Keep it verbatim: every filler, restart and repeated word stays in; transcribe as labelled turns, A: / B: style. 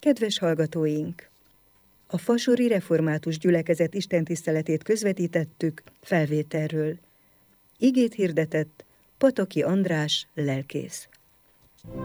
A: Kedves hallgatóink! A Fasori Református Gyülekezet istentiszteletét közvetítettük felvételről. Igét hirdetett Pataki András lelkész.